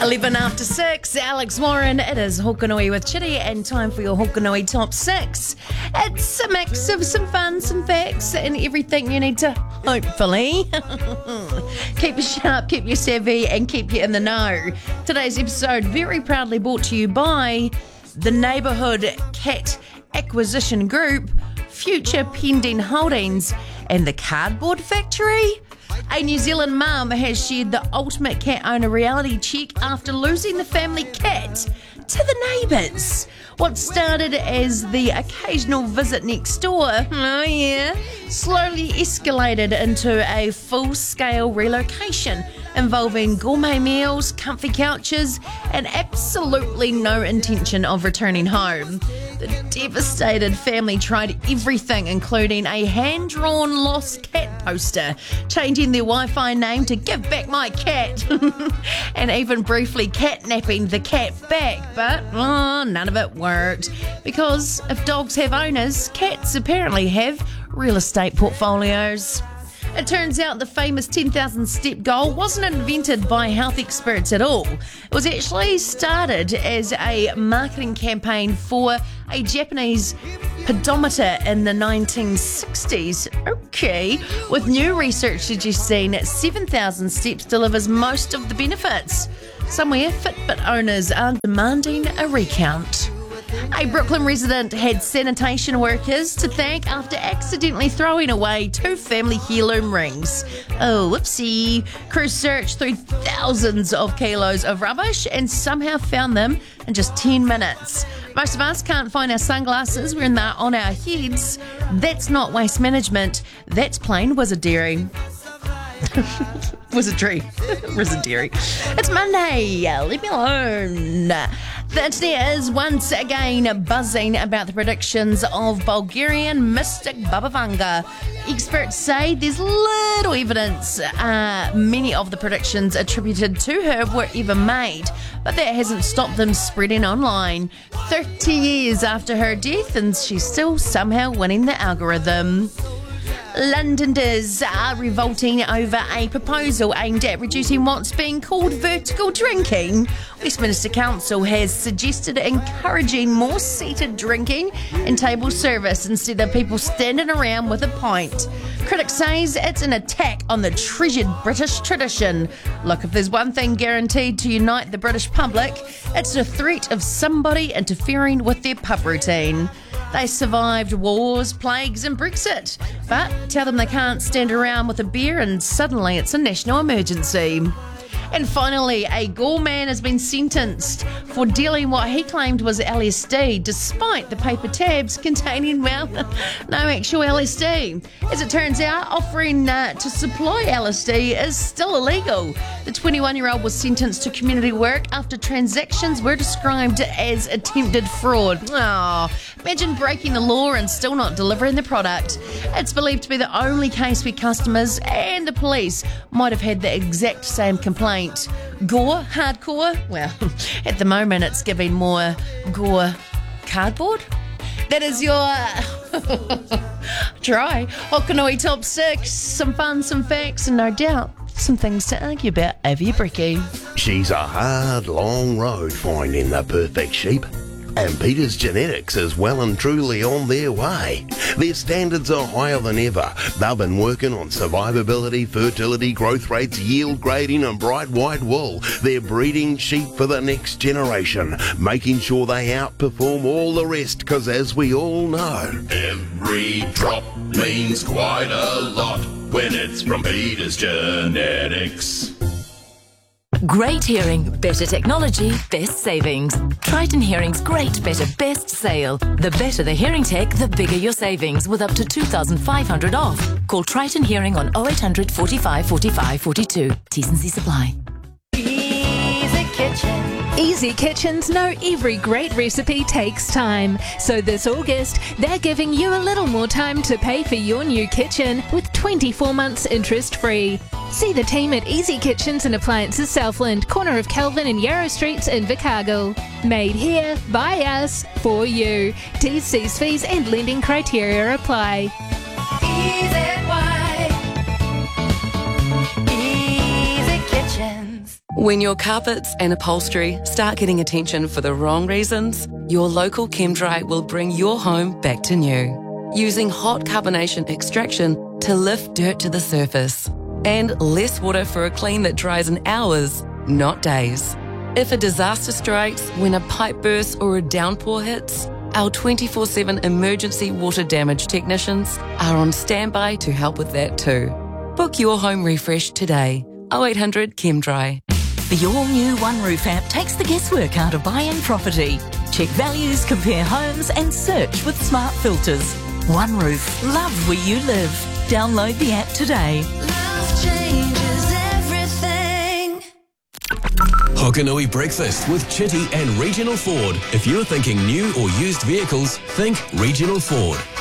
11 after 6, Alex Warren. It is Hokanui with Chitty and time for your Hokanui Top 6. It's a mix of some fun, some facts, and everything you need to, hopefully, keep you sharp, keep you savvy, and keep you in the know. Today's episode very proudly brought to you by the Neighbourhood Cat Acquisition Group, Future Pending Holdings, and the Cardboard Factory. A New Zealand mum has shared the ultimate cat owner reality check after losing the family cat to the neighbours. What started as the occasional visit next door, slowly escalated into a full-scale relocation involving gourmet meals, comfy couches, and absolutely no intention of returning home. The devastated family tried everything, including a hand-drawn lost cat poster, changing their Wi-Fi name to Give Back My Cat, and even briefly catnapping the cat back, but none of it worked. Because if dogs have owners, cats apparently have real estate portfolios. It turns out the famous 10,000 step goal wasn't invented by health experts at all. It was actually started as a marketing campaign for a Japanese pedometer in the 1960s. Okay, with new research suggesting 7,000 steps delivers most of the benefits. Somewhere Fitbit owners are demanding a recount. A Brooklyn resident had sanitation workers to thank after accidentally throwing away 2 family heirloom rings. Oh, whoopsie. Crews searched through thousands of kilos of rubbish and somehow found them in just 10 minutes. Most of us can't find our sunglasses when they're on our heads. That's not waste management. That's plain wizardry. Wizardry. It's Monday. Leave me alone. The internet is once again buzzing about the predictions of Bulgarian mystic Baba Vanga. Experts say there's little evidence many of the predictions attributed to her were ever made, but that hasn't stopped them spreading online. 30 years after her death, and she's still somehow winning the algorithm. Londoners are revolting over a proposal aimed at reducing what's being called vertical drinking. Westminster Council has suggested encouraging more seated drinking and table service instead of people standing around with a pint. Critics say it's an attack on the treasured British tradition. Look, if there's one thing guaranteed to unite the British public, it's the threat of somebody interfering with their pub routine. They survived wars, plagues and Brexit, but tell them they can't stand around with a beer and suddenly it's a national emergency. And finally, a Gore man has been sentenced for dealing what he claimed was LSD, despite the paper tabs containing, no actual LSD. As it turns out, offering to supply LSD is still illegal. The 21-year-old was sentenced to community work after transactions were described as attempted fraud. Imagine breaking the law and still not delivering the product. It's believed to be the only case where customers and the police might have had the exact same complaint. Gore? Hardcore? Well, at the moment it's giving more gore cardboard. That is your try. Hokanui Top 6. Some fun, some facts, and no doubt some things to argue about over your brekkie. She's a hard, long road finding the perfect sheep. And Peter's Genetics is well and truly on their way. Their standards are higher than ever. They've been working on survivability, fertility, growth rates, yield grading and bright white wool. They're breeding sheep for the next generation, making sure they outperform all the rest, because as we all know, every drop means quite a lot when it's from Peter's Genetics. Great hearing, better technology, best savings. Triton Hearing's great, better, best sale. The better the hearing tech, the bigger your savings, with up to $2,500 off. Call Triton Hearing on 0800 45 45 42. T&C Supply. Easy Kitchen. Easy Kitchens know every great recipe takes time. So this August, they're giving you a little more time to pay for your new kitchen with 24 months interest-free. See the team at Easy Kitchens and Appliances Southland, corner of Kelvin and Yarrow Streets in Invercargill. Made here, by us, for you. T's, C's, fees and lending criteria apply. Easy Kitchen. When your carpets and upholstery start getting attention for the wrong reasons, your local ChemDry will bring your home back to new, using hot carbonation extraction to lift dirt to the surface, and less water for a clean that dries in hours, not days. If a disaster strikes when a pipe bursts or a downpour hits, our 24/7 emergency water damage technicians are on standby to help with that too. Book your home refresh today. 0800 ChemDry. The all-new OneRoof app takes the guesswork out of buying property. Check values, compare homes and search with smart filters. OneRoof. Love where you live. Download the app today. Love changes everything. Hokanui Breakfast with Chitty and Regional Ford. If you're thinking new or used vehicles, think Regional Ford.